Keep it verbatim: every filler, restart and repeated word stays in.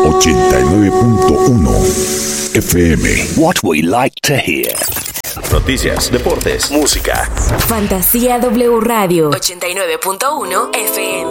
ochenta y nueve punto uno F M. What we like to hear. Noticias, deportes, música. Fantasía W Radio ochenta y nueve punto uno F M.